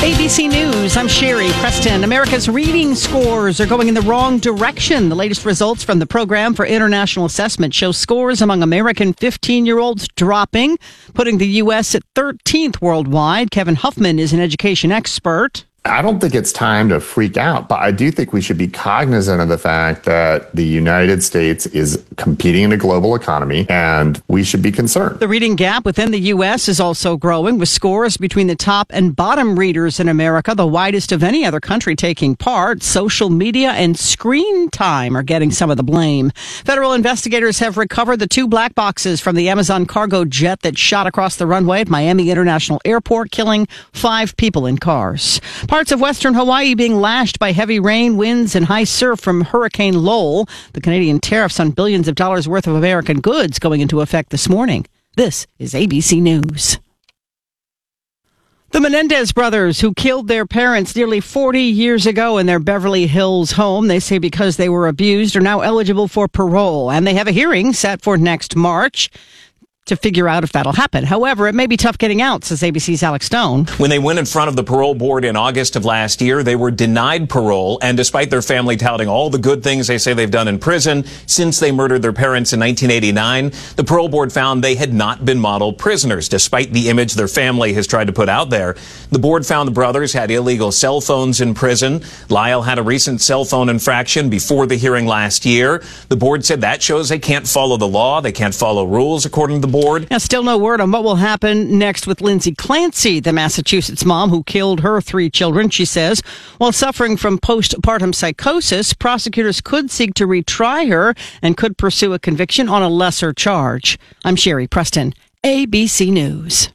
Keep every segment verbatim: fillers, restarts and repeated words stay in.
A B C News, I'm Sherry Preston. America's reading scores are going in the wrong direction. The latest results from the Program for International Assessment show scores among American fifteen-year-olds dropping, putting the U S at thirteenth worldwide. Kevin Huffman is an education expert. I don't think it's time to freak out, but I do think we should be cognizant of the fact that the United States is competing in a global economy, and we should be concerned. The reading gap within the U S is also growing, with scores between the top and bottom readers in America the widest of any other country taking part. Social media and screen time are getting some of the blame. Federal investigators have recovered the two black boxes from the Amazon cargo jet that shot across the runway at Miami International Airport, killing five people in cars. Parts of western Hawaii being lashed by heavy rain, winds, and high surf from Hurricane Lowell. The Canadian tariffs on billions of dollars worth of American goods going into effect this morning. This is A B C News. The Menendez brothers, who killed their parents nearly forty years ago in their Beverly Hills home, they say because they were abused, are now eligible for parole. And they have a hearing set for next March to figure out if that'll happen. However, it may be tough getting out, says A B C's Alex Stone. When they went in front of the parole board in August of last year, they were denied parole, and despite their family touting all the good things they say they've done in prison since they murdered their parents in nineteen eighty-nine, the parole board found they had not been model prisoners, despite the image their family has tried to put out there. The board found the brothers had illegal cell phones in prison. Lyle had a recent cell phone infraction before the hearing last year. The board said that shows they can't follow the law, they can't follow rules, according to the board. Now, still no word on what will happen next with Lindsay Clancy, the Massachusetts mom who killed her three children. She says, while suffering from postpartum psychosis, prosecutors could seek to retry her and could pursue a conviction on a lesser charge. I'm Sherry Preston, A B C News.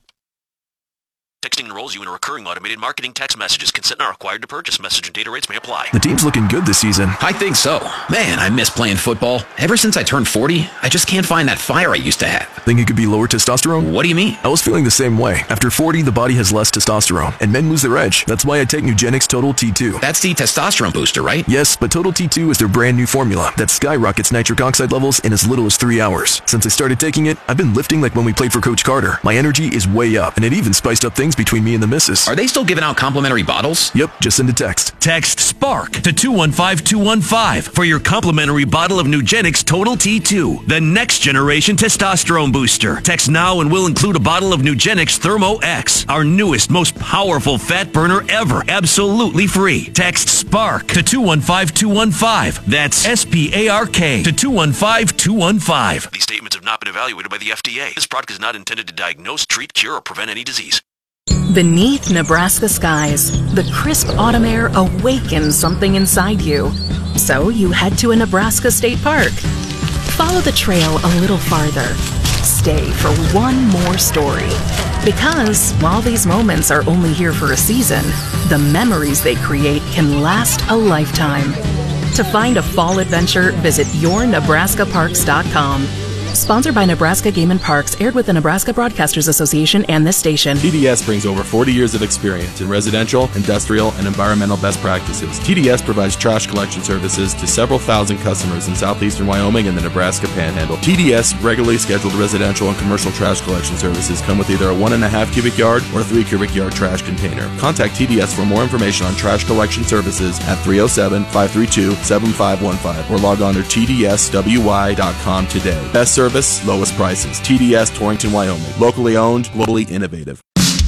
Texting enrolls you in a recurring automated marketing text messages. Consent not required to purchase. Message and data rates may apply. The team's looking good this season. I think so. Man, I miss playing football. Ever since I turned forty, I just can't find that fire I used to have. Think it could be lower testosterone? What do you mean? I was feeling the same way. After forty, the body has less testosterone, and men lose their edge. That's why I take Nugenix Total T two. That's the testosterone booster, right? Yes, but Total T two is their brand new formula that skyrockets nitric oxide levels in as little as three hours. Since I started taking it, I've been lifting like when we played for Coach Carter. My energy is way up, and it even spiced up things between me and the missus. Are they still giving out complimentary bottles? Yep, just send a text. Text SPARK to two one five two one five for your complimentary bottle of Nugenix Total T two, the next generation testosterone booster. Text now and we'll include a bottle of Nugenix Thermo X, our newest, most powerful fat burner ever, absolutely free. Text SPARK to two one five two one five. That's S P A R K to two one five two one five. These statements have not been evaluated by the F D A. This product is not intended to diagnose, treat, cure, or prevent any disease. Beneath Nebraska skies, the crisp autumn air awakens something inside you. So you head to a Nebraska state park. Follow the trail a little farther. Stay for one more story. Because while these moments are only here for a season, the memories they create can last a lifetime. To find a fall adventure, visit your nebraska parks dot com. Sponsored by Nebraska Game and Parks, aired with the Nebraska Broadcasters Association and this station. T D S brings over forty years of experience in residential, industrial, and environmental best practices. T D S provides trash collection services to several thousand customers in southeastern Wyoming and the Nebraska Panhandle. T D S regularly scheduled residential and commercial trash collection services come with either a one and a half cubic yard or a three cubic yard trash container. Contact T D S for more information on trash collection services at three oh seven, five three two, seven five one five or log on to T D S W Y dot com today. Best service, lowest prices. T D S Torrington, Wyoming. Locally owned, globally innovative.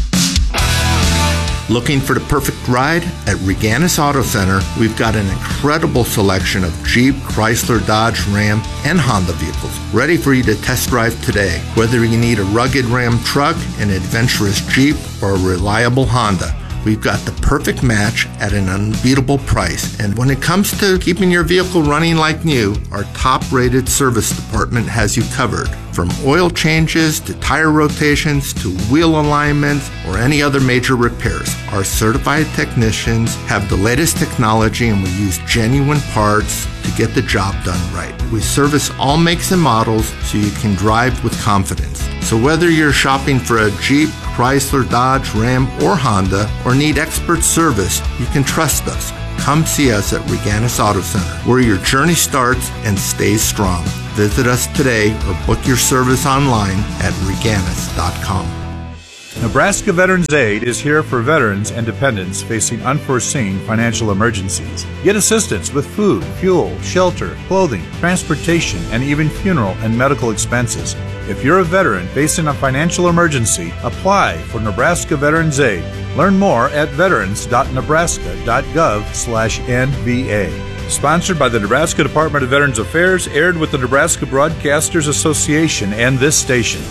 Looking for the perfect ride? At Reganis Auto Center, we've got an incredible selection of Jeep, Chrysler, Dodge, Ram, and Honda vehicles ready for you to test drive today. Whether you need a rugged Ram truck, an adventurous Jeep, or a reliable Honda, we've got the perfect match at an unbeatable price. And when it comes to keeping your vehicle running like new, our top-rated service department has you covered. From oil changes to tire rotations to wheel alignments or any other major repairs, our certified technicians have the latest technology and we use genuine parts to get the job done right. We service all makes and models so you can drive with confidence. So whether you're shopping for a Jeep, Chrysler, Dodge, Ram, or Honda, or need expert service, you can trust us. Come see us at Reganis Auto Center, where your journey starts and stays strong. Visit us today or book your service online at reganis dot com. Nebraska Veterans Aid is here for veterans and dependents facing unforeseen financial emergencies. Get assistance with food, fuel, shelter, clothing, transportation, and even funeral and medical expenses. If you're a veteran facing a financial emergency, apply for Nebraska Veterans Aid. Learn more at veterans dot nebraska dot gov slash N V A. Sponsored by the Nebraska Department of Veterans Affairs, aired with the Nebraska Broadcasters Association and this station.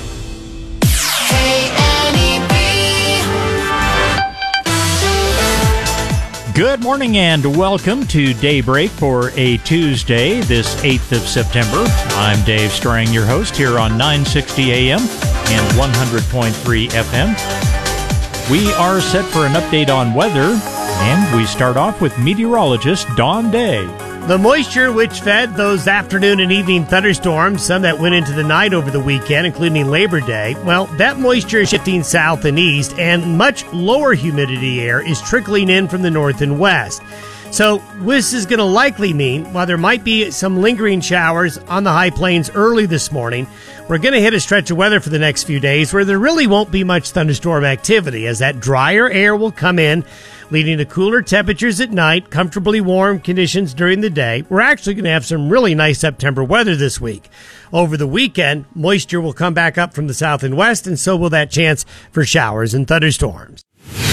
Good morning and welcome to Daybreak for a Tuesday, this eighth of September. I'm Dave Strang, your host here on nine sixty A M and one hundred point three F M. We are set for an update on weather, and we start off with meteorologist Dawn Day. The moisture which fed those afternoon and evening thunderstorms, some that went into the night over the weekend, including Labor Day, well, that moisture is shifting south and east, and much lower humidity air is trickling in from the north and west. So this is going to likely mean, while there might be some lingering showers on the high plains early this morning, we're going to hit a stretch of weather for the next few days where there really won't be much thunderstorm activity, as that drier air will come in, leading to cooler temperatures at night, comfortably warm conditions during the day. We're actually going to have some really nice September weather this week. Over the weekend, moisture will come back up from the south and west, and so will that chance for showers and thunderstorms.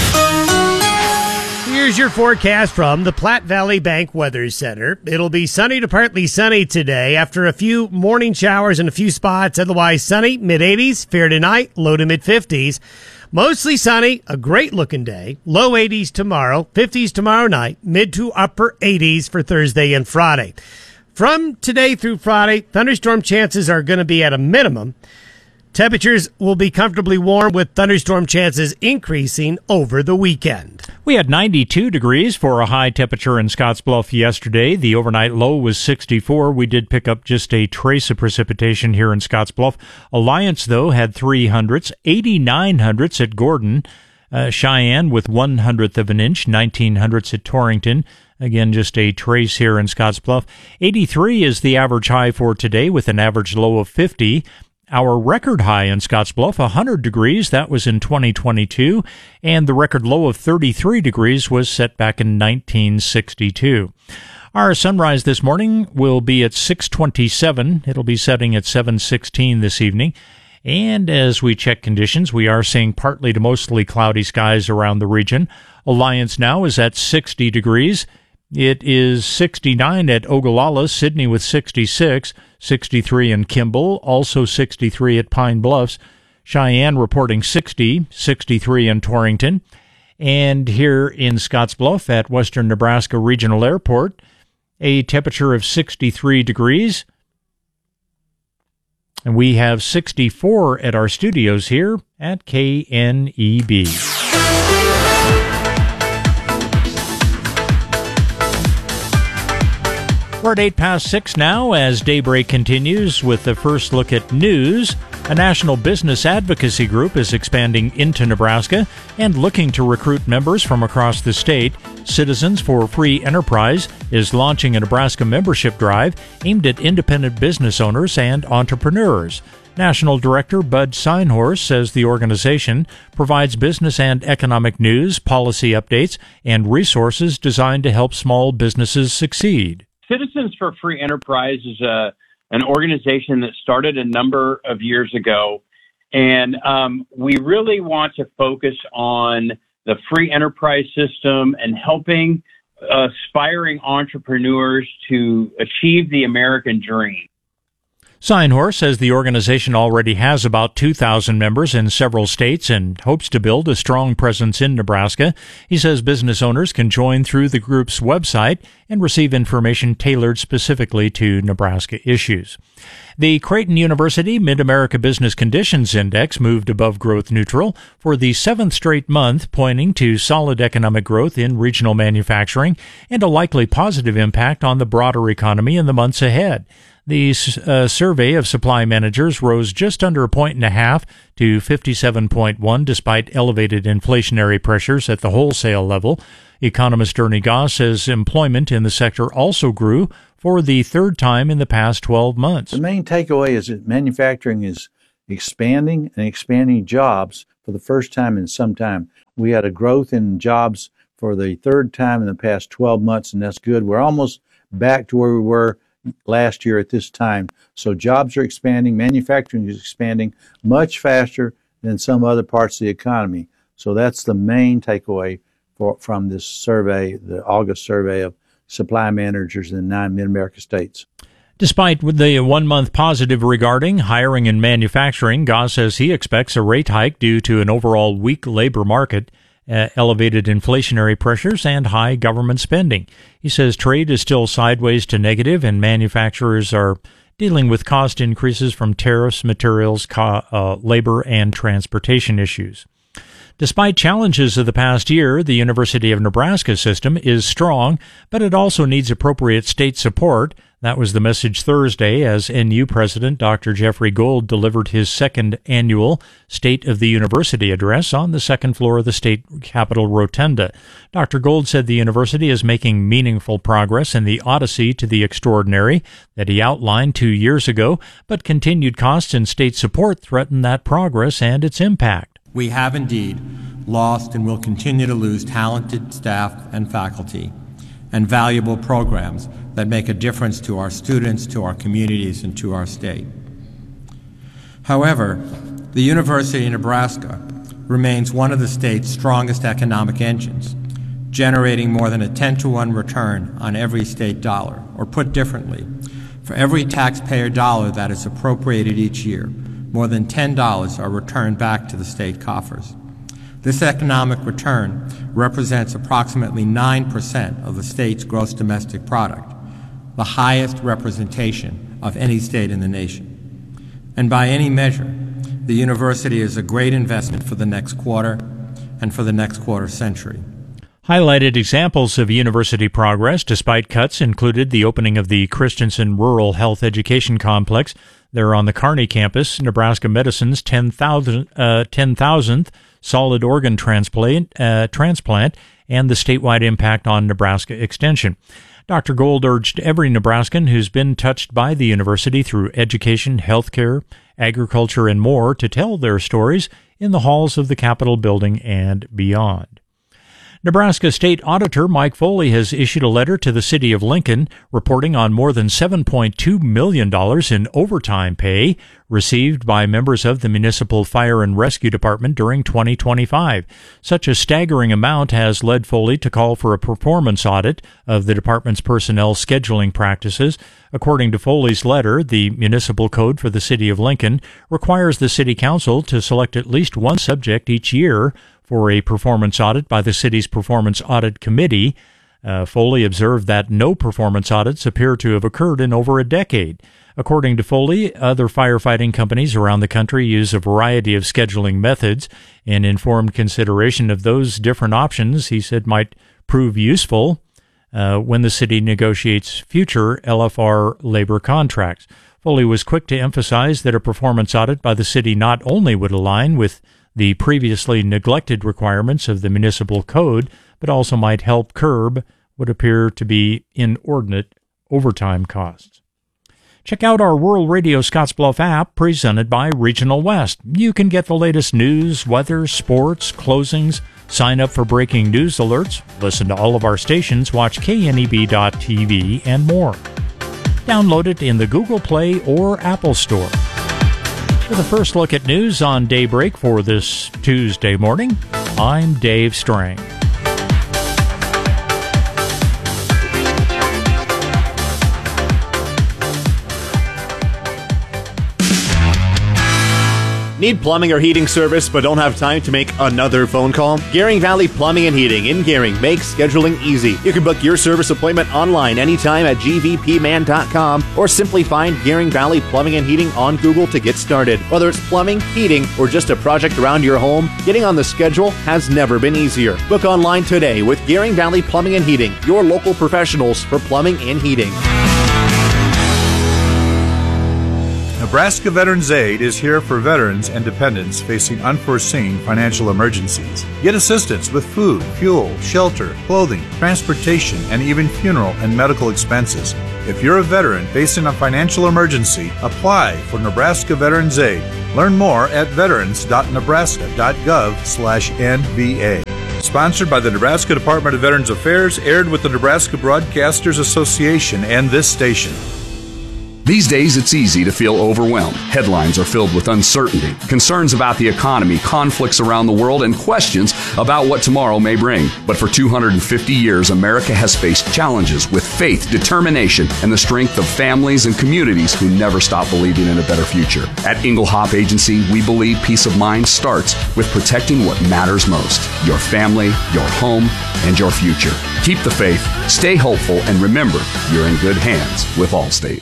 Here's your forecast from the Platte Valley Bank Weather Center. It'll be sunny to partly sunny today after a few morning showers in a few spots. Otherwise sunny, mid eighties, fair tonight, low to mid fifties. Mostly sunny, a great-looking day. Low eighties tomorrow, fifties tomorrow night, mid to upper eighties for Thursday and Friday. From today through Friday, thunderstorm chances are going to be at a minimum. Temperatures will be comfortably warm with thunderstorm chances increasing over the weekend. We had ninety-two degrees for a high temperature in Scottsbluff yesterday. The overnight low was sixty-four. We did pick up just a trace of precipitation here in Scottsbluff. Alliance, though, had three hundredths, eighty-nine hundredths at Gordon. Uh, Cheyenne with one hundredth of an inch, nineteen hundredths at Torrington. Again, just a trace here in Scottsbluff. eighty-three is the average high for today with an average low of fifty. Our record high in Scottsbluff, one hundred degrees, that was in twenty twenty-two, and the record low of thirty-three degrees was set back in nineteen sixty-two. Our sunrise this morning will be at six twenty-seven. It'll be setting at seven sixteen this evening. And as we check conditions, we are seeing partly to mostly cloudy skies around the region. Alliance now is at sixty degrees. It is sixty-nine at Ogallala, Sydney with sixty-six, sixty-three in Kimball, also sixty-three at Pine Bluffs, Cheyenne reporting sixty, sixty-three in Torrington, and here in Scottsbluff at Western Nebraska Regional Airport, a temperature of sixty-three degrees, and we have sixty-four at our studios here at K N E B. We're at eight past six now as Daybreak continues with the first look at news. A national business advocacy group is expanding into Nebraska and looking to recruit members from across the state. Citizens for Free Enterprise is launching a Nebraska membership drive aimed at independent business owners and entrepreneurs. National Director Bud Seinhorst says the organization provides business and economic news, policy updates, and resources designed to help small businesses succeed. Citizens for Free Enterprise is a, an organization that started a number of years ago, and um, we really want to focus on the free enterprise system and helping aspiring entrepreneurs to achieve the American dream. Seinhorst says the organization already has about two thousand members in several states and hopes to build a strong presence in Nebraska. He says business owners can join through the group's website and receive information tailored specifically to Nebraska issues. The Creighton University Mid-America Business Conditions Index moved above growth neutral for the seventh straight month, pointing to solid economic growth in regional manufacturing and a likely positive impact on the broader economy in the months ahead. The uh, survey of supply managers rose just under a point and a half to fifty-seven point one despite elevated inflationary pressures at the wholesale level. Economist Ernie Goss says employment in the sector also grew for the third time in the past twelve months. The main takeaway is that manufacturing is expanding and expanding jobs for the first time in some time. We had a growth in jobs for the third time in the past twelve months, and that's good. We're almost back to where we were last year at this time. So jobs are expanding, manufacturing is expanding much faster than some other parts of the economy. So that's the main takeaway for, from this survey, the August survey of supply managers in nine Mid-America states. Despite the one-month positive regarding hiring and manufacturing, Goss says he expects a rate hike due to an overall weak labor market, uh, elevated inflationary pressures, and high government spending. He says trade is still sideways to negative, and manufacturers are dealing with cost increases from tariffs, materials, co- uh, labor, and transportation issues. Despite challenges of the past year, the University of Nebraska system is strong, but it also needs appropriate state support. That was the message Thursday as N U President Doctor Jeffrey Gold delivered his second annual State of the University address on the second floor of the state capitol rotunda. Doctor Gold said the university is making meaningful progress in the odyssey to the extraordinary that he outlined two years ago, but continued costs and state support threaten that progress and its impact. We have indeed lost and will continue to lose talented staff and faculty and valuable programs that make a difference to our students, to our communities, and to our state. However, the University of Nebraska remains one of the state's strongest economic engines, generating more than a ten to one return on every state dollar. Or put differently, for every taxpayer dollar that is appropriated each year, more than ten dollars are returned back to the state coffers. This economic return represents approximately nine percent of the state's gross domestic product, the highest representation of any state in the nation. And by any measure, the university is a great investment for the next quarter and for the next quarter century. Highlighted examples of university progress despite cuts included the opening of the Christensen Rural Health Education Complex there on the Kearney campus, Nebraska Medicine's ten thousandth uh, solid organ transplant, uh, transplant, and the statewide impact on Nebraska Extension. Doctor Gold urged every Nebraskan who's been touched by the university through education, healthcare, agriculture, and more to tell their stories in the halls of the Capitol building and beyond. Nebraska State Auditor Mike Foley has issued a letter to the city of Lincoln reporting on more than seven point two million dollars in overtime pay received by members of the Municipal Fire and Rescue Department during twenty twenty-five. Such a staggering amount has led Foley to call for a performance audit of the department's personnel scheduling practices. According to Foley's letter, the municipal code for the city of Lincoln requires the city council to select at least one subject each year for a performance audit by the city's Performance Audit Committee. Uh, Foley observed that no performance audits appear to have occurred in over a decade. According to Foley, other firefighting companies around the country use a variety of scheduling methods, and informed consideration of those different options, he said, might prove useful uh, when the city negotiates future L F R labor contracts. Foley was quick to emphasize that a performance audit by the city not only would align with the previously neglected requirements of the municipal code, but also might help curb what appear to be inordinate overtime costs. Check out our Rural Radio Scottsbluff app presented by Regional West. You can get the latest news, weather, sports, closings, sign up for breaking news alerts, listen to all of our stations, watch K N E B dot T V, and more. Download it in the Google Play or Apple Store. For the first look at news on Daybreak for this Tuesday morning, I'm Dave Strang. Need plumbing or heating service but don't have time to make another phone call? Gering Valley Plumbing and Heating in Gering makes scheduling easy. You can book your service appointment online anytime at G V P man dot com or simply find Gering Valley Plumbing and Heating on Google to get started. Whether it's plumbing, heating, or just a project around your home, getting on the schedule has never been easier. Book online today with Gering Valley Plumbing and Heating, your local professionals for plumbing and heating. A Nebraska Veterans Aid is here for veterans and dependents facing unforeseen financial emergencies. Get assistance with food, fuel, shelter, clothing, transportation, and even funeral and medical expenses. If you're a veteran facing a financial emergency, apply for Nebraska Veterans Aid. Learn more at veterans.nebraska.gov slash NVA. Sponsored by the Nebraska Department of Veterans Affairs, aired with the Nebraska Broadcasters Association and this station. These days, it's easy to feel overwhelmed. Headlines are filled with uncertainty, concerns about the economy, conflicts around the world, and questions about what tomorrow may bring. But for two hundred fifty years, America has faced challenges with faith, determination, and the strength of families and communities who never stop believing in a better future. At Engelhop Agency, we believe peace of mind starts with protecting what matters most: your family, your home, and your future. Keep the faith, stay hopeful, and remember, you're in good hands with Allstate.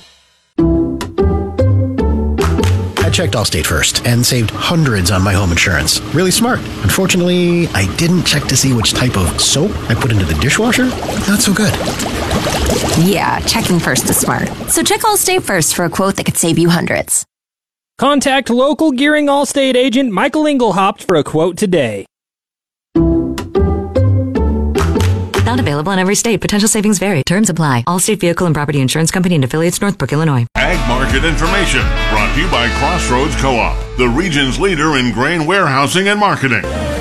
I checked Allstate first and saved hundreds on my home insurance. Really smart. Unfortunately, I didn't check to see which type of soap I put into the dishwasher. Not so good. Yeah, checking first is smart. So check Allstate first for a quote that could save you hundreds. Contact local Gearing Allstate agent Michael Engelhaupt for a quote today. Not available in every state. Potential savings vary. Terms apply. Allstate Vehicle and Property Insurance Company and affiliates, Northbrook, Illinois. Ag Market Information brought to you by Crossroads Co-op, the region's leader in grain warehousing and marketing.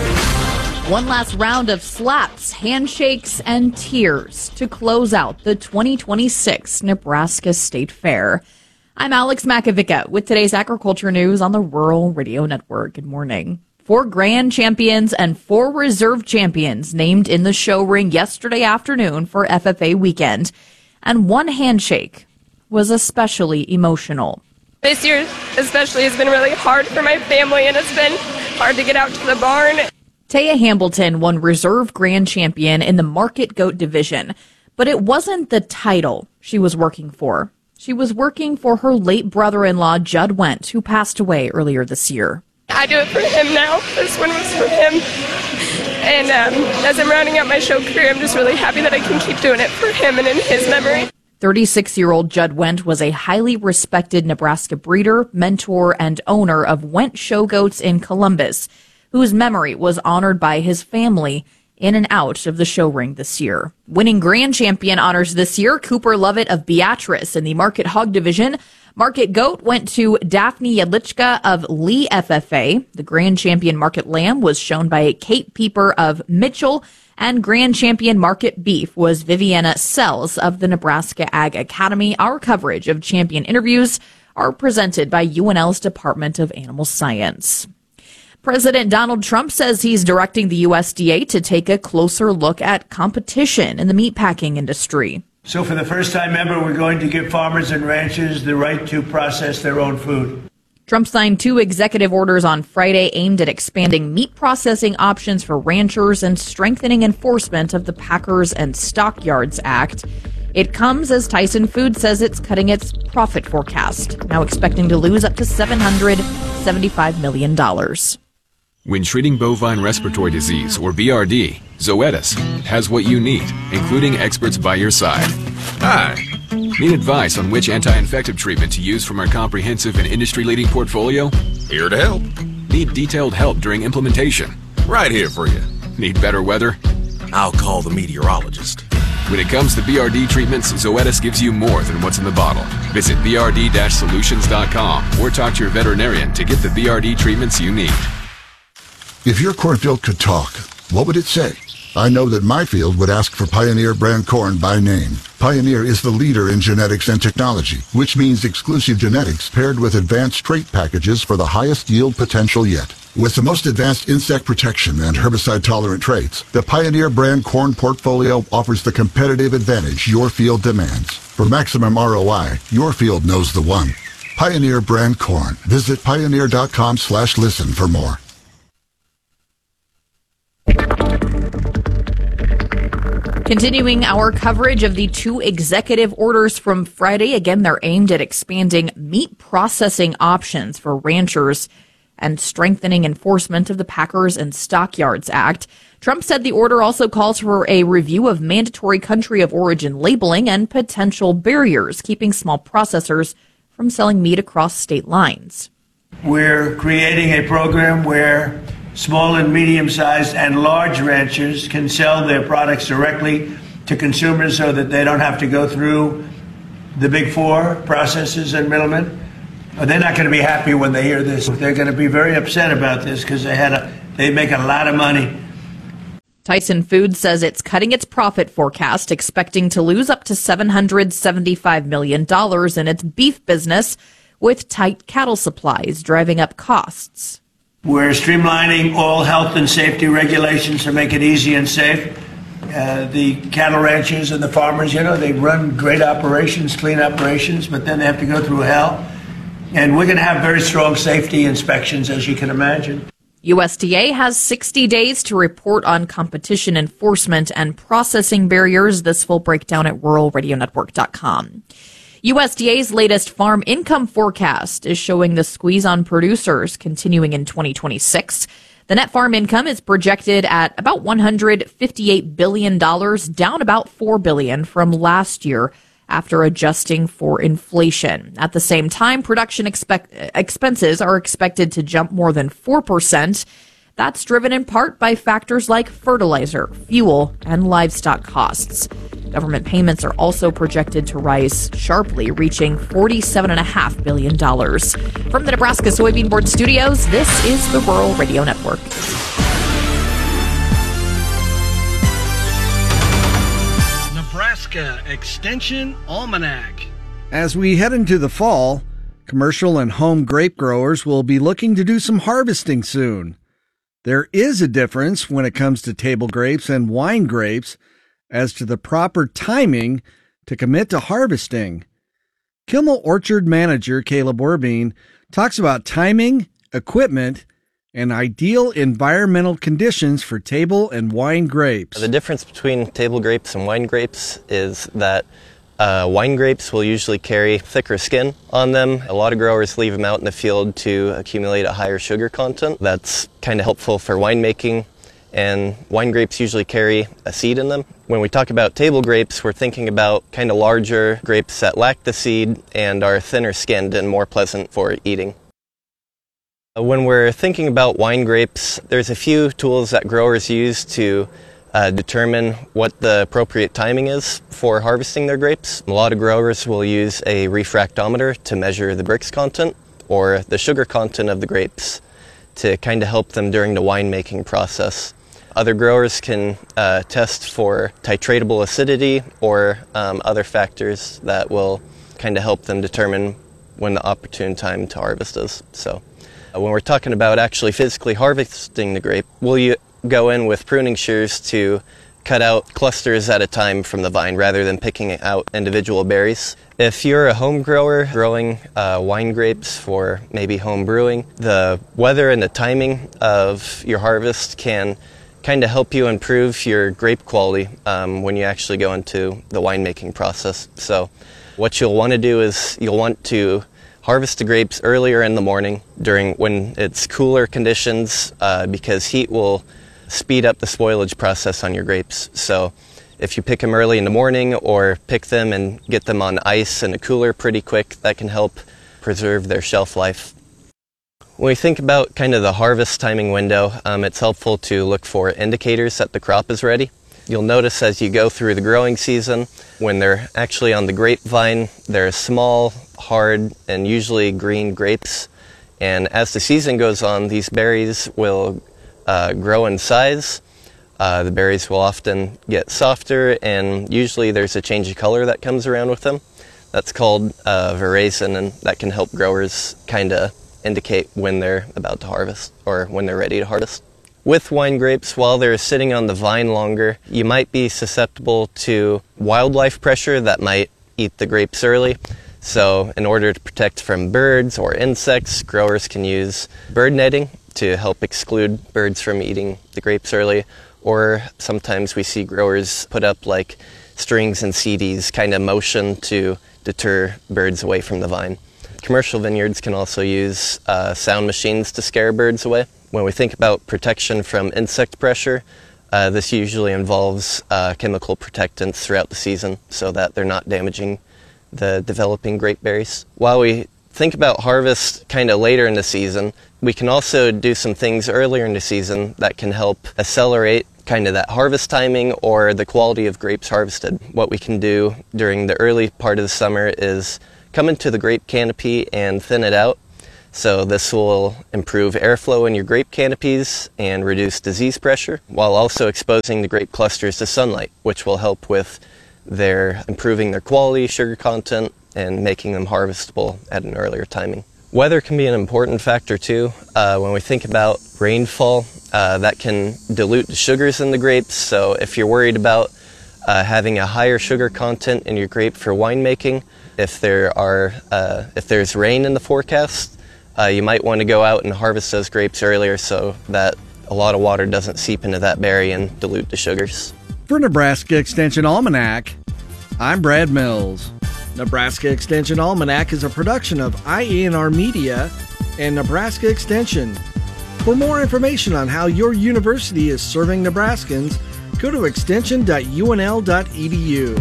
One last round of slaps, handshakes, and tears to close out the twenty twenty-six Nebraska State Fair. I'm Alex Makovica with today's agriculture news on the Rural Radio Network. Good morning. Four grand champions and four reserve champions named in the show ring yesterday afternoon for F F A weekend. And one handshake was especially emotional. This year especially has been really hard for my family, and it's been hard to get out to the barn. Taya Hambleton won reserve grand champion in the market goat division, but it wasn't the title she was working for. She was working for her late brother-in-law, Judd Wendt, who passed away earlier this year. I do it for him now. This one was for him. And um, as I'm rounding out my show career, I'm just really happy that I can keep doing it for him and in his memory. thirty-six-year-old Judd Wendt was a highly respected Nebraska breeder, mentor, and owner of Wendt Show Goats in Columbus, whose memory was honored by his family in and out of the show ring this year. Winning grand champion honors this year, Cooper Lovett of Beatrice in the Market Hog Division. Market Goat went to Daphne Yadlichka of Lee F F A. The grand champion Market Lamb was shown by Kate Pieper of Mitchell. And grand champion Market Beef was Viviana Sells of the Nebraska Ag Academy. Our coverage of champion interviews are presented by U N L's Department of Animal Science. President Donald Trump says he's directing the U S D A to take a closer look at competition in the meatpacking industry. So for the first time ever, we're going to give farmers and ranchers the right to process their own food. Trump signed two executive orders on Friday aimed at expanding meat processing options for ranchers and strengthening enforcement of the Packers and Stockyards Act. It comes as Tyson Foods says it's cutting its profit forecast, now expecting to lose up to seven hundred seventy-five million dollars. When treating bovine respiratory disease, or B R D, Zoetis has what you need, including experts by your side. Hi. Need advice on which anti-infective treatment to use from our comprehensive and industry-leading portfolio? Here to help. Need detailed help during implementation? Right here for you. Need better weather? I'll call the meteorologist. When it comes to B R D treatments, Zoetis gives you more than what's in the bottle. Visit b r d dash solutions dot com or talk to your veterinarian to get the B R D treatments you need. If your cornfield could talk, what would it say? I know that my field would ask for Pioneer brand corn by name. Pioneer is the leader in genetics and technology, which means exclusive genetics paired with advanced trait packages for the highest yield potential yet. With the most advanced insect protection and herbicide-tolerant traits, the Pioneer brand corn portfolio offers the competitive advantage your field demands. For maximum R O I, your field knows the one. Pioneer brand corn. Visit pioneer.com slash listen for more. Continuing our coverage of the two executive orders from Friday. Again, they're aimed at expanding meat processing options for ranchers and strengthening enforcement of the Packers and Stockyards Act. Trump said the order also calls for a review of mandatory country of origin labeling and potential barriers keeping small processors from selling meat across state lines. We're creating a program where small and medium-sized and large ranchers can sell their products directly to consumers so that they don't have to go through the big four processors and middlemen. They're not going to be happy when they hear this. They're going to be very upset about this because they had a, they make a lot of money. Tyson Foods says it's cutting its profit forecast, expecting to lose up to seven hundred seventy-five million dollars in its beef business, with tight cattle supplies driving up costs. We're streamlining all health and safety regulations to make it easy and safe. Uh, the cattle ranchers and the farmers, you know, they run great operations, clean operations, but then they have to go through hell. And we're going to have very strong safety inspections, as you can imagine. U S D A has sixty days to report on competition enforcement and processing barriers. This full breakdown at rural radio network dot com. U S D A's latest farm income forecast is showing the squeeze on producers continuing in twenty twenty-six. The net farm income is projected at about one hundred fifty-eight billion dollars, down about four billion dollars from last year after adjusting for inflation. At the same time, production expect- expenses are expected to jump more than four percent. That's driven in part by factors like fertilizer, fuel, and livestock costs. Government payments are also projected to rise sharply, reaching forty-seven point five billion dollars. From the Nebraska Soybean Board Studios, this is the Rural Radio Network. Nebraska Extension Almanac. As we head into the fall, commercial and home grape growers will be looking to do some harvesting soon. There is a difference when it comes to table grapes and wine grapes as to the proper timing to commit to harvesting. Kimmel Orchard manager Caleb Orbeen talks about timing, equipment, and ideal environmental conditions for table and wine grapes. The difference between table grapes and wine grapes is that uh, wine grapes will usually carry thicker skin on them. A lot of growers leave them out in the field to accumulate a higher sugar content. That's kind of helpful for winemaking, and wine grapes usually carry a seed in them. When we talk about table grapes, we're thinking about kind of larger grapes that lack the seed and are thinner skinned and more pleasant for eating. When we're thinking about wine grapes, there's a few tools that growers use to uh, determine what the appropriate timing is for harvesting their grapes. A lot of growers will use a refractometer to measure the Brix content or the sugar content of the grapes to kind of help them during the winemaking process. Other growers can uh, test for titratable acidity or um, other factors that will kind of help them determine when the opportune time to harvest is. So. When we're talking about actually physically harvesting the grape, we'll you go in with pruning shears to cut out clusters at a time from the vine rather than picking out individual berries. If you're a home grower growing uh, wine grapes for maybe home brewing, the weather and the timing of your harvest can kind of help you improve your grape quality um, when you actually go into the winemaking process. So what you'll want to do is you'll want to harvest the grapes earlier in the morning during when it's cooler conditions uh, because heat will speed up the spoilage process on your grapes. So if you pick them early in the morning or pick them and get them on ice in a cooler pretty quick, that can help preserve their shelf life. When we think about kind of the harvest timing window, um, it's helpful to look for indicators that the crop is ready. You'll notice as you go through the growing season, when they're actually on the grapevine, they're small, hard, and usually green grapes. And as the season goes on, these berries will uh, grow in size. Uh, the berries will often get softer, and usually there's a change of color that comes around with them. That's called uh, veraison, and that can help growers kind of indicate when they're about to harvest or when they're ready to harvest. With wine grapes, while they're sitting on the vine longer, you might be susceptible to wildlife pressure that might eat the grapes early. So in order to protect from birds or insects, growers can use bird netting to help exclude birds from eating the grapes early. Or sometimes we see growers put up like strings and C Ds, kind of motion to deter birds away from the vine. Commercial vineyards can also use uh, sound machines to scare birds away. When we think about protection from insect pressure, uh, this usually involves uh, chemical protectants throughout the season so that they're not damaging the developing grape berries. While we think about harvest kind of later in the season, we can also do some things earlier in the season that can help accelerate kind of that harvest timing or the quality of grapes harvested. What we can do during the early part of the summer is come into the grape canopy and thin it out. So this will improve airflow in your grape canopies and reduce disease pressure, while also exposing the grape clusters to sunlight, which will help with their improving their quality, sugar content, and making them harvestable at an earlier timing. Weather can be an important factor too. Uh, when we think about rainfall, uh, that can dilute the sugars in the grapes. So if you're worried about uh, having a higher sugar content in your grape for winemaking, if there are uh, if there's rain in the forecast, uh, you might want to go out and harvest those grapes earlier so that a lot of water doesn't seep into that berry and dilute the sugars. For Nebraska Extension Almanac, I'm Brad Mills. Nebraska Extension Almanac is a production of I E N R Media and Nebraska Extension. For more information on how your university is serving Nebraskans, go to extension dot U N L dot E D U.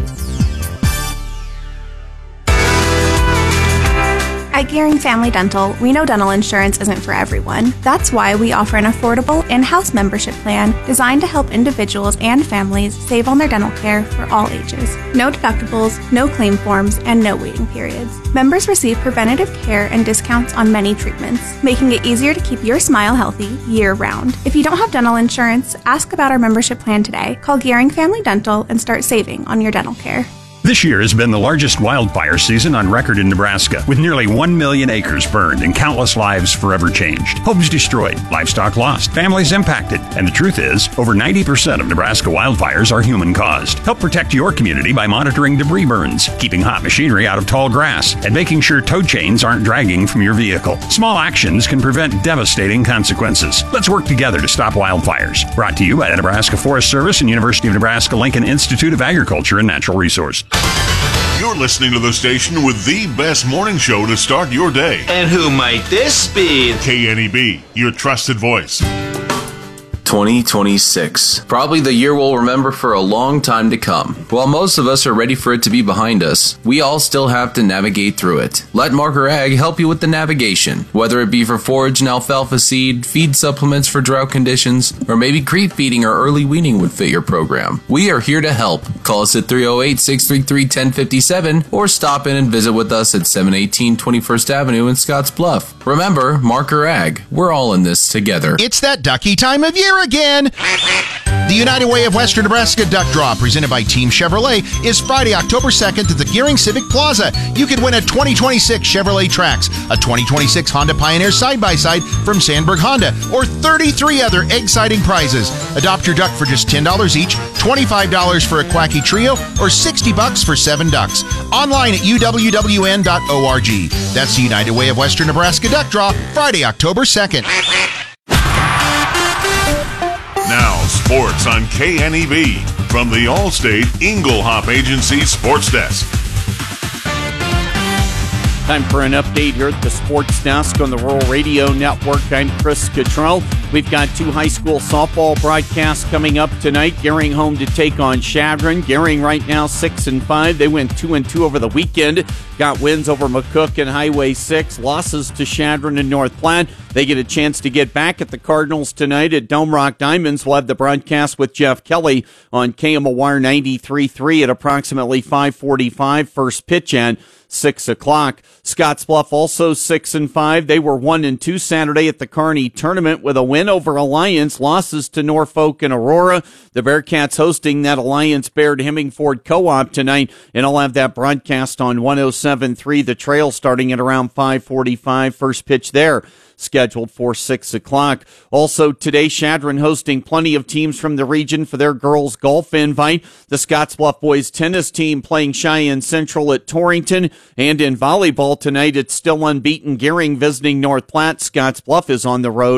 At Gearing Family Dental, we know dental insurance isn't for everyone. That's why we offer an affordable in-house membership plan designed to help individuals and families save on their dental care for all ages. No deductibles, no claim forms, and no waiting periods. Members receive preventative care and discounts on many treatments, making it easier to keep your smile healthy year-round. If you don't have dental insurance, ask about our membership plan today. Call Gearing Family Dental and start saving on your dental care. This year has been the largest wildfire season on record in Nebraska, with nearly one million acres burned and countless lives forever changed. Homes destroyed, livestock lost, families impacted. And the truth is, over ninety percent of Nebraska wildfires are human-caused. Help protect your community by monitoring debris burns, keeping hot machinery out of tall grass, and making sure tow chains aren't dragging from your vehicle. Small actions can prevent devastating consequences. Let's work together to stop wildfires. Brought to you by the Nebraska Forest Service and University of Nebraska-Lincoln Institute of Agriculture and Natural Resources. You're listening to the station with the best morning show to start your day. And who might this be? K N E B, your trusted voice. twenty twenty-six. Probably the year we'll remember for a long time to come. While most of us are ready for it to be behind us, we all still have to navigate through it. Let Marker Ag help you with the navigation. Whether it be for forage and alfalfa seed, feed supplements for drought conditions, or maybe creep feeding or early weaning would fit your program. We are here to help. Call us at three oh eight, six three three, one oh five seven or stop in and visit with us at seven eighteen twenty-first Avenue in Scotts Bluff. Remember, Marker Ag. We're all in this together. It's that ducky time of year again. The United Way of Western Nebraska Duck Draw, presented by Team Chevrolet, is Friday, October second at the Gearing Civic Plaza. You could win a twenty twenty-six Chevrolet Trax, a twenty twenty-six Honda Pioneer side-by-side from Sandberg Honda, or thirty-three other exciting prizes. Adopt your duck for just ten dollars each, twenty-five dollars for a Quacky Trio, or sixty bucks for seven ducks. Online at U W W N dot org. That's the United Way of Western Nebraska Duck Draw, Friday, October second. Now, sports on K N E B from the Allstate Inglehop Agency Sports Desk. Time for an update here at the Sports Desk on the Rural Radio Network. I'm Chris Cottrell. We've got two high school softball broadcasts coming up tonight. Gearing home to take on Chadron. Gearing right now six and five. They went two and two over the weekend. Got wins over McCook and Highway six. Losses to Chadron and North Platte. They get a chance to get back at the Cardinals tonight at Dome Rock Diamonds. We'll have the broadcast with Jeff Kelly on K M O R ninety-three point three at approximately five forty-five. First pitch and six o'clock. Scottsbluff also six and five. They were one and two Saturday at the Kearney tournament with a win over Alliance. Losses to Norfolk and Aurora. The Bearcats hosting that Alliance Baird Hemingford co-op tonight, and I'll have that broadcast on one oh seven point three The Trail starting at around five forty-five. First pitch there scheduled for six o'clock. Also today, Chadron hosting plenty of teams from the region for their girls golf invite. The Scottsbluff boys tennis team playing Cheyenne Central at Torrington, and in volleyball tonight, it's still unbeaten Gearing visiting North Platte. Scottsbluff is on the road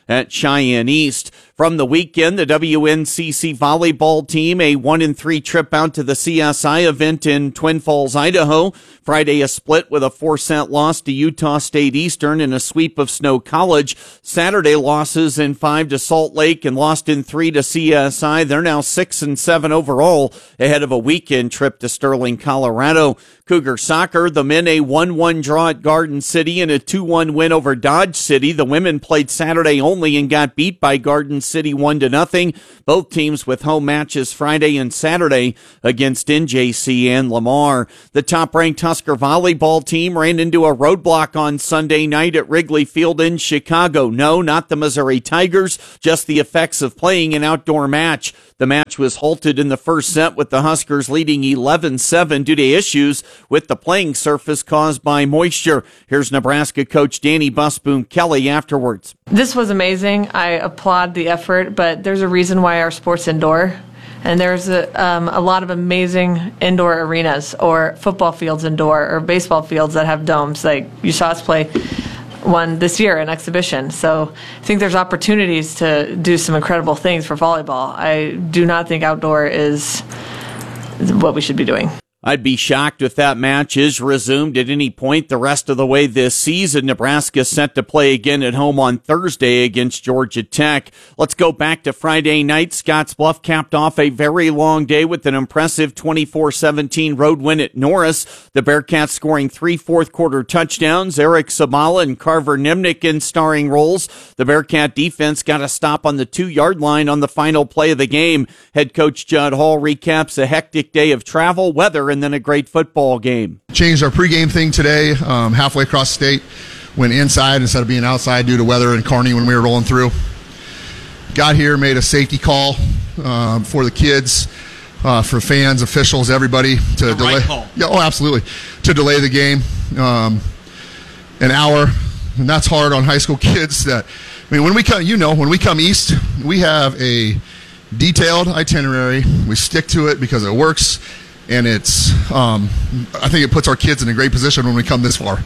at Cheyenne East. From the weekend, the W N C C volleyball team, a one and three trip out to the C S I event in Twin Falls, Idaho. Friday, a split with a four-set loss to Utah State Eastern and a sweep of Snow College. Saturday, losses in five to Salt Lake and lost in three to C S I. They're now six and seven overall ahead of a weekend trip to Sterling, Colorado. Cougar soccer, the men a one one draw at Garden City and a two one win over Dodge City. The women played Saturday only and got beat by Garden City one to nothing. Both teams with home matches Friday and Saturday against N J C and Lamar. The top-ranked Husker volleyball team ran into a roadblock on Sunday night at Wrigley Field in Chicago. No, not the Missouri Tigers, just the effects of playing an outdoor match. The match was halted in the first set with the Huskers leading eleven seven due to issues with the playing surface caused by moisture. Here's Nebraska coach Danny Busboom Kelly afterwards. This was amazing. I applaud the effort, but there's a reason why our sport's indoor. And there's a, um, a lot of amazing indoor arenas or football fields indoor or baseball fields that have domes. Like you saw us play one this year, an exhibition. So I think there's opportunities to do some incredible things for volleyball. I do not think outdoor is what we should be doing. I'd be shocked if that match is resumed at any point the rest of the way this season. Nebraska set to play again at home on Thursday against Georgia Tech. Let's go back to Friday night. Scottsbluff capped off a very long day with an impressive twenty-four seventeen road win at Norris. The Bearcats scoring three fourth-quarter touchdowns. Eric Sabala and Carver Nimnick in starring roles. The Bearcat defense got a stop on the two-yard line on the final play of the game. Head coach Judd Hall recaps a hectic day of travel, weather, and then a great football game. Changed our pregame thing today, um, halfway across the state. Went inside instead of being outside due to weather and Kearney when we were rolling through. Got here, made a safety call um, for the kids, uh, for fans, officials, everybody to the delay. Right call. Yeah, oh, absolutely, to delay the game um, an hour, and that's hard on high school kids. That I mean, when we come, you know, when we come east, we have a detailed itinerary. We stick to it because it works. And it's, um, I think it puts our kids in a great position when we come this far.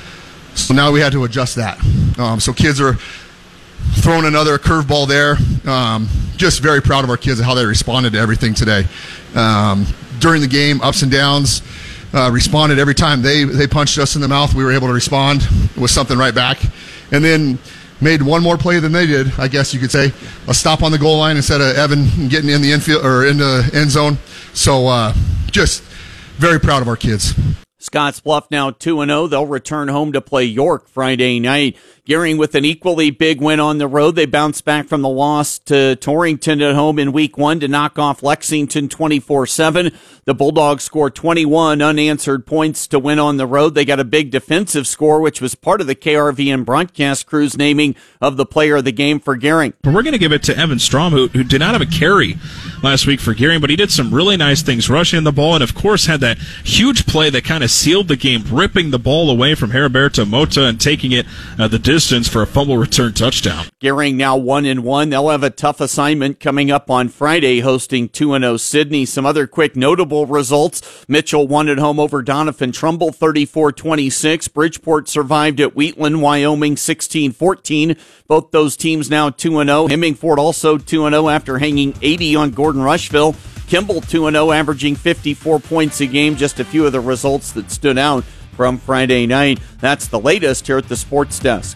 So now we had to adjust that. Um, so kids are throwing another curveball there. Um, just very proud of our kids and how they responded to everything today. Um, during the game, ups and downs, uh, responded every time they, they punched us in the mouth. We were able to respond with something right back. And then made one more play than they did, I guess you could say. A stop on the goal line instead of Evan getting in the infield or in the end zone. So uh, just very proud of our kids. Scottsbluff now two and oh. They'll return home to play York Friday night. Gearing with an equally big win on the road. They bounced back from the loss to Torrington at home in week one to knock off Lexington twenty-four seven. The Bulldogs scored twenty-one unanswered points to win on the road. They got a big defensive score, which was part of the K R V N broadcast crew's naming of the player of the game for Gering. We're going to give it to Evan Strom, who, who did not have a carry last week for Gering, but he did some really nice things rushing the ball and, of course, had that huge play that kind of sealed the game, ripping the ball away from Heriberto Mota and taking it uh, the distance for a fumble return touchdown. Gering now one and one. They'll have a tough assignment coming up on Friday, hosting two and oh Sydney. Some other quick notable results. Mitchell won at home over Doniphan Trumbull thirty-four twenty-six. Bridgeport survived at Wheatland, Wyoming sixteen fourteen. Both those teams now two and oh. Hemingford also two and oh after hanging eighty on Gordon Rushville. Kimball two and oh, averaging fifty-four points a game. Just a few of the results that stood out from Friday night. That's the latest here at the Sports Desk.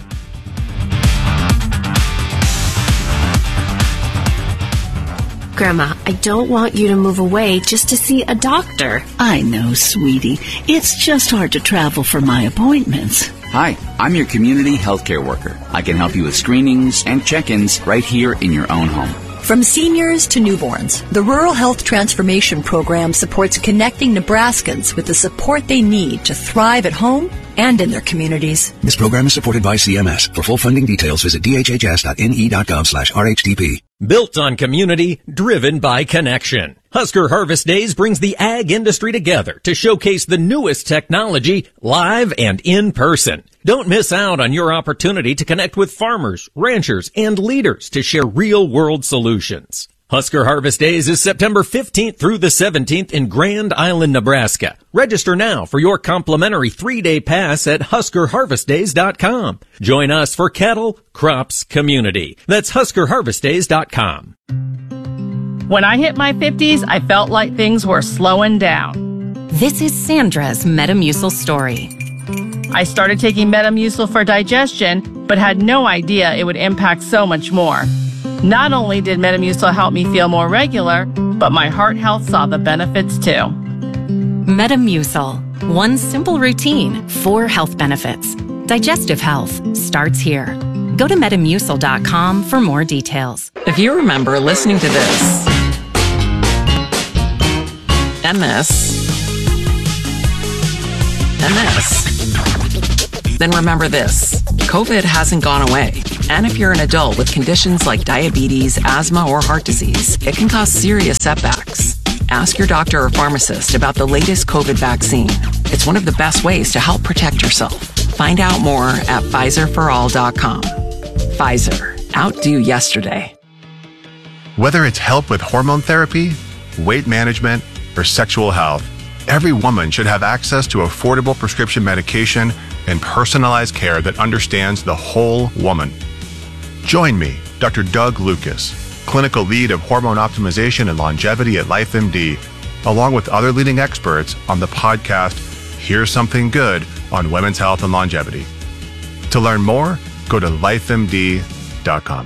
Grandma, I don't want you to move away just to see a doctor. I know, sweetie. It's just hard to travel for my appointments. Hi, I'm your community healthcare worker. I can help you with screenings and check-ins right here in your own home. From seniors to newborns, the Rural Health Transformation Program supports connecting Nebraskans with the support they need to thrive at home and in their communities. This program is supported by C M S. For full funding details, visit d h h s dot n e dot gov slash r h t p. Built on community, driven by connection. Husker Harvest Days brings the ag industry together to showcase the newest technology live and in person. Don't miss out on your opportunity to connect with farmers, ranchers, and leaders to share real-world solutions. Husker Harvest Days is September fifteenth through the seventeenth in Grand Island, Nebraska. Register now for your complimentary three-day pass at husker harvest days dot com. Join us for cattle, crops, community. That's husker harvest days dot com. When I hit my fifties, I felt like things were slowing down. This is Sandra's Metamucil story. I started taking Metamucil for digestion, but had no idea it would impact so much more. Not only did Metamucil help me feel more regular, but my heart health saw the benefits too. Metamucil. One simple routine, four health benefits. Digestive health starts here. Go to metamucil dot com for more details. If you remember listening to this, and this, and this, then remember this. COVID hasn't gone away. And if you're an adult with conditions like diabetes, asthma, or heart disease, it can cause serious setbacks. Ask your doctor or pharmacist about the latest COVID vaccine. It's one of the best ways to help protect yourself. Find out more at Pfizer for all dot com. Pfizer. Outdo yesterday. Whether it's help with hormone therapy, weight management, or sexual health, every woman should have access to affordable prescription medication and personalized care that understands the whole woman. Join me, Doctor Doug Lucas, clinical lead of hormone optimization and longevity at LifeMD, along with other leading experts on the podcast Here's Something Good on Women's Health and Longevity. To learn more, go to life M D dot com.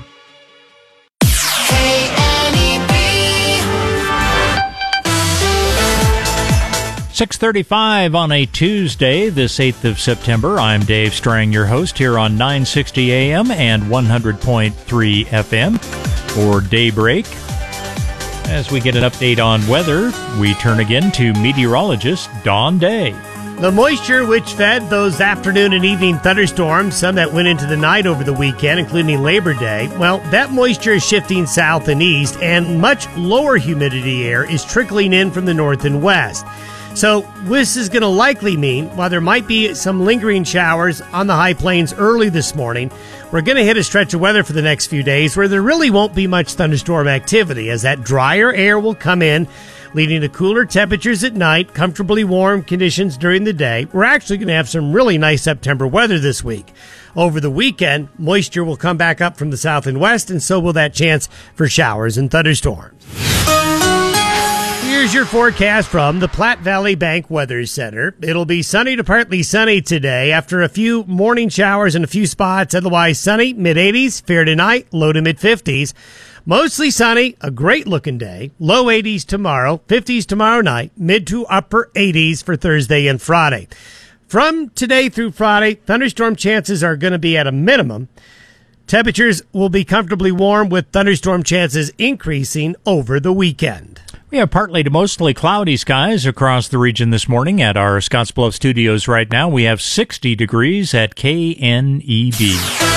six thirty-five on a Tuesday, this eighth of September. I'm Dave Strang, your host, here on nine sixty A M and one hundred point three F M for Daybreak. As we get an update on weather, we turn again to meteorologist Don Day. The moisture which fed those afternoon and evening thunderstorms, some that went into the night over the weekend, including Labor Day, well, that moisture is shifting south and east, and much lower humidity air is trickling in from the north and west. So this is going to likely mean, while there might be some lingering showers on the high plains early this morning, we're going to hit a stretch of weather for the next few days where there really won't be much thunderstorm activity, as that drier air will come in, leading to cooler temperatures at night, comfortably warm conditions during the day. We're actually going to have some really nice September weather this week. Over the weekend, moisture will come back up from the south and west, and so will that chance for showers and thunderstorms. Here's your forecast from the Platte Valley Bank Weather Center. It'll be sunny to partly sunny today after a few morning showers in a few spots. Otherwise sunny, mid eighties, fair tonight, low to mid fifties. Mostly sunny, a great looking day. Low eighties tomorrow, fifties tomorrow night, mid to upper eighties for Thursday and Friday. From today through Friday, thunderstorm chances are going to be at a minimum. Temperatures will be comfortably warm with thunderstorm chances increasing over the weekend. We have partly to mostly cloudy skies across the region this morning. At our Scottsbluff studios right now, we have sixty degrees at K N E B.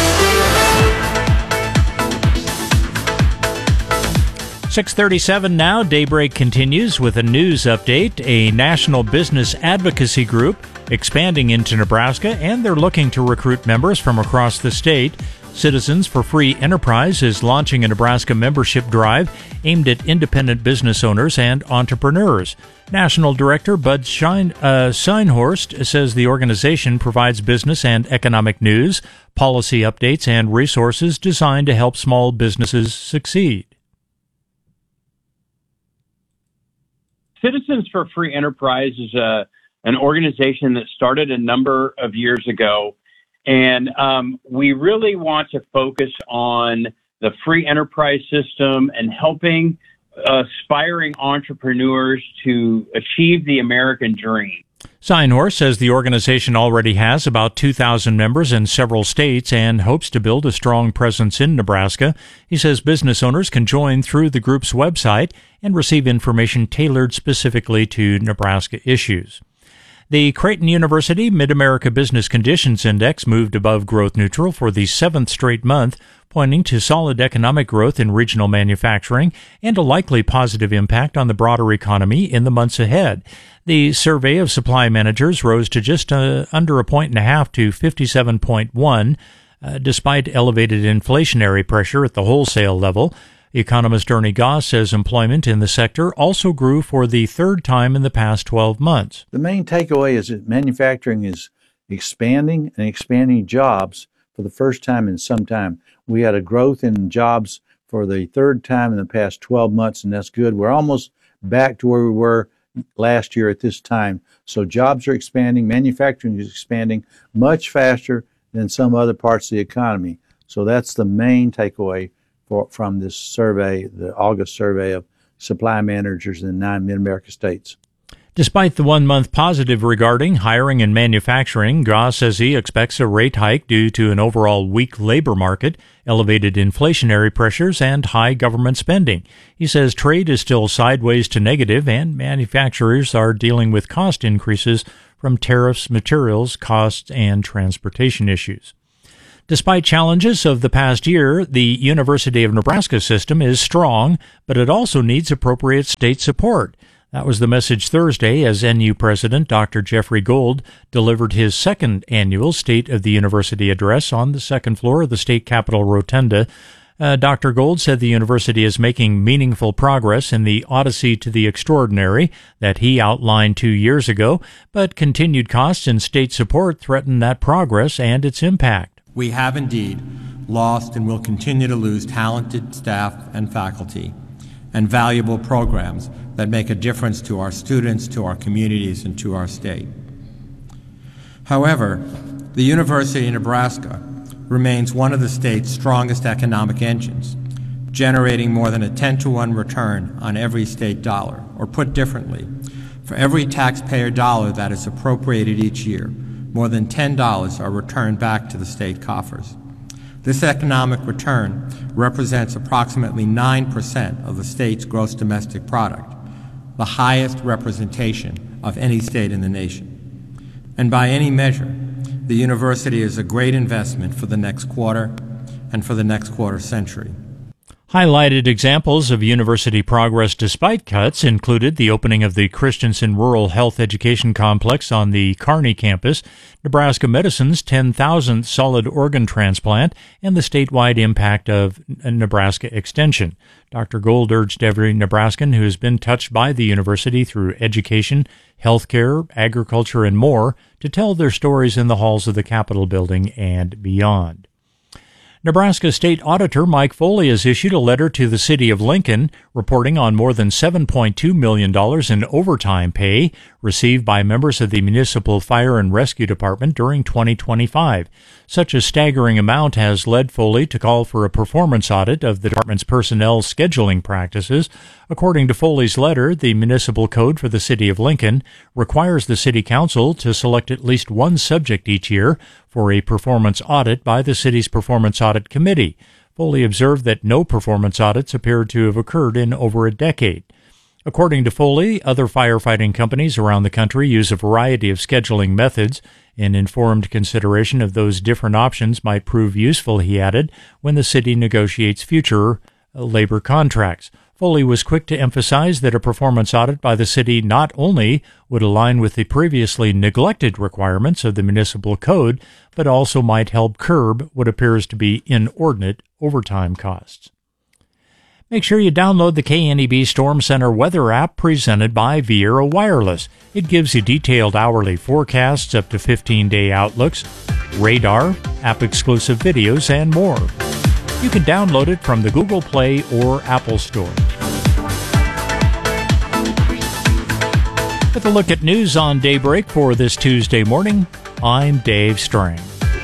six thirty-seven now. Daybreak continues with a news update. A national business advocacy group expanding into Nebraska, and they're looking to recruit members from across the state. Citizens for Free Enterprise is launching a Nebraska membership drive aimed at independent business owners and entrepreneurs. National Director Bud Shine, uh, Seinhorst says the organization provides business and economic news, policy updates, and resources designed to help small businesses succeed. Citizens for Free Enterprise is a, an organization that started a number of years ago. And um, we really want to focus on the free enterprise system and helping aspiring entrepreneurs to achieve the American dream. Seinhorst says the organization already has about two thousand members in several states and hopes to build a strong presence in Nebraska. He says business owners can join through the group's website and receive information tailored specifically to Nebraska issues. The Creighton University Mid-America Business Conditions Index moved above growth neutral for the seventh straight month, pointing to solid economic growth in regional manufacturing and a likely positive impact on the broader economy in the months ahead. The survey of supply managers rose to just uh, under a point and a half to fifty-seven point one, uh, despite elevated inflationary pressure at the wholesale level. Economist Ernie Goss says employment in the sector also grew for the third time in the past twelve months. The main takeaway is that manufacturing is expanding and expanding jobs for the first time in some time. We had a growth in jobs for the third time in the past twelve months, and that's good. We're almost back to where we were last year at this time. So jobs are expanding, manufacturing is expanding much faster than some other parts of the economy. So that's the main takeaway for, from this survey, the August survey of supply managers in the nine Mid-America states. Despite the one-month positive regarding hiring and manufacturing, Goss says he expects a rate hike due to an overall weak labor market, elevated inflationary pressures, and high government spending. He says trade is still sideways to negative, and manufacturers are dealing with cost increases from tariffs, materials, costs, and transportation issues. Despite challenges of the past year, the University of Nebraska system is strong, but it also needs appropriate state support. That was the message Thursday as N U President Doctor Jeffrey Gold delivered his second annual State of the University address on the second floor of the state capitol rotunda. Uh, Doctor Gold said the university is making meaningful progress in the odyssey to the extraordinary that he outlined two years ago, but continued costs and state support threaten that progress and its impact. We have indeed lost and will continue to lose talented staff and faculty and valuable programs that make a difference to our students, to our communities, and to our state. However, the University of Nebraska remains one of the state's strongest economic engines, generating more than a ten to one return on every state dollar. Or put differently, for every taxpayer dollar that is appropriated each year, more than ten dollars are returned back to the state coffers. This economic return represents approximately nine percent of the state's gross domestic product, the highest representation of any state in the nation. And by any measure, the university is a great investment for the next quarter and for the next quarter century. Highlighted examples of university progress despite cuts included the opening of the Christensen Rural Health Education Complex on the Kearney campus, Nebraska Medicine's ten thousandth solid organ transplant, and the statewide impact of Nebraska Extension. Doctor Gold urged every Nebraskan who has been touched by the university through education, healthcare, agriculture, and more to tell their stories in the halls of the Capitol building and beyond. Nebraska State Auditor Mike Foley has issued a letter to the city of Lincoln reporting on more than seven point two million dollars in overtime pay received by members of the Municipal Fire and Rescue Department during twenty twenty-five. Such a staggering amount has led Foley to call for a performance audit of the department's personnel scheduling practices. According to Foley's letter, the municipal code for the city of Lincoln requires the city council to select at least one subject each year for a performance audit by the city's Performance Audit Committee. Foley observed that no performance audits appeared to have occurred in over a decade. According to Foley, other firefighting companies around the country use a variety of scheduling methods. An informed consideration of those different options might prove useful, he added, when the city negotiates future labor contracts. Foley was quick to emphasize that a performance audit by the city not only would align with the previously neglected requirements of the municipal code, but also might help curb what appears to be inordinate overtime costs. Make sure you download the K N E B Storm Center weather app presented by Viera Wireless. It gives you detailed hourly forecasts, up to fifteen-day outlooks, radar, app-exclusive videos, and more. You can download it from the Google Play or Apple Store. With a look at news on Daybreak for this Tuesday morning, I'm Dave Strang.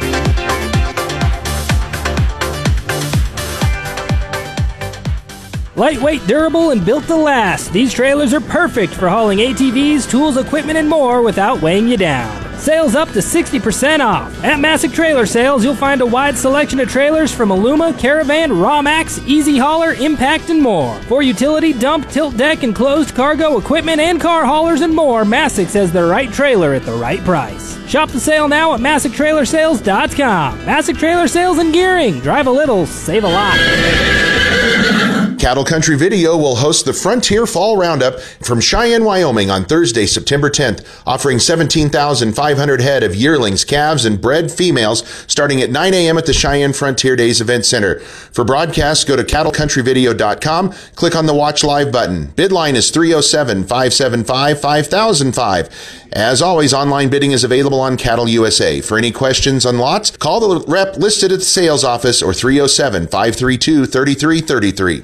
Lightweight, durable, and built to last, these trailers are perfect for hauling A T Vs, tools, equipment, and more without weighing you down. Sales up to sixty percent off. At Massick Trailer Sales, you'll find a wide selection of trailers from Aluma, Caravan, Rawmax, Easy Hauler, Impact, and more. For utility, dump, tilt deck, and closed cargo equipment and car haulers and more, Massick has the right trailer at the right price. Shop the sale now at Massick Trailer Sales dot com. Massick Trailer Sales and Gearing. Drive a little, save a lot. Cattle Country Video will host the Frontier Fall Roundup from Cheyenne, Wyoming on Thursday, September tenth, offering seventeen thousand five hundred head of yearlings, calves, and bred females starting at nine a.m. at the Cheyenne Frontier Days Event Center. For broadcasts, go to cattle country video dot com, click on the Watch Live button. Bid line is three oh seven, five seven five, five thousand five. As always, online bidding is available on Cattle U S A. For any questions on lots, call the rep listed at the sales office or three oh seven, five three two, three three three three.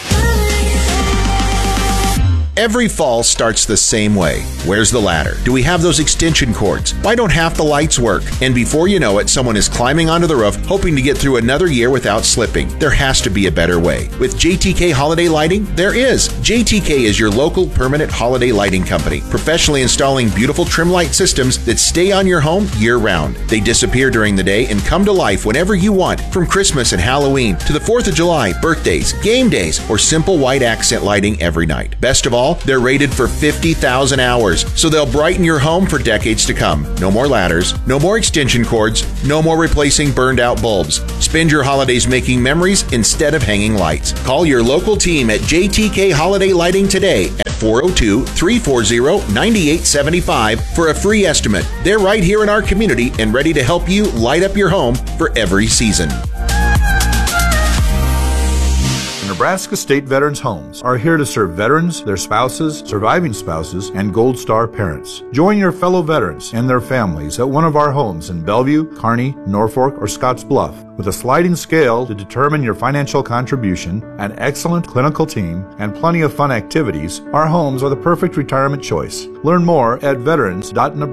Every fall starts the same way. Where's the ladder? Do we have those extension cords? Why don't half the lights work? And before you know it, someone is climbing onto the roof, hoping to get through another year without slipping. There has to be a better way. With J T K Holiday Lighting, there is. J T K is your local permanent holiday lighting company, professionally installing beautiful trim light systems that stay on your home year-round. They disappear during the day and come to life whenever you want, from Christmas and Halloween to the fourth of July, birthdays, game days, or simple white accent lighting every night. Best of all, they're rated for fifty thousand hours, so they'll brighten your home for decades to come. No more ladders, no more extension cords, no more replacing burned out bulbs. Spend your holidays making memories instead of hanging lights. Call your local team at J T K Holiday Lighting today at four oh two, three four zero, nine eight seven five for a free estimate. They're right here in our community and ready to help you light up your home for every season. Nebraska State Veterans Homes are here to serve veterans, their spouses, surviving spouses, and Gold Star parents. Join your fellow veterans and their families at one of our homes in Bellevue, Kearney, Norfolk, or Scottsbluff. With a sliding scale to determine your financial contribution, an excellent clinical team, and plenty of fun activities, our homes are the perfect retirement choice. Learn more at veterans dot nebraska.